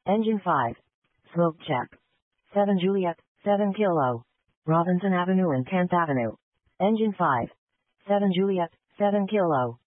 Engine 5. Smoke check. 7 Juliet, 7 Kilo. Robinson Avenue and 10th Avenue. Engine 5. 7 Juliet, 7 Kilo.